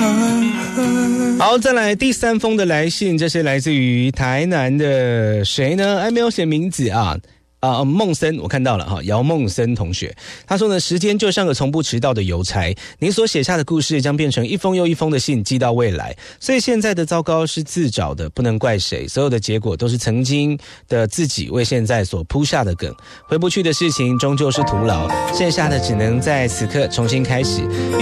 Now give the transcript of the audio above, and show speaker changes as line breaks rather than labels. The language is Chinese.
好，再来第3封的来信，这是来自于台南的谁呢？没有写名字啊。孟森，我看到了哈，姚孟森同学，他说呢，时间就像个从不迟到的邮差，您所写下的故事将变成一封又一封的信寄到未来，所以现在的糟糕是自找的，不能怪谁，所有的结果都是曾经的自己为现在所铺下的梗，回不去的事情终究是徒劳，剩下的只能在此刻重新开始。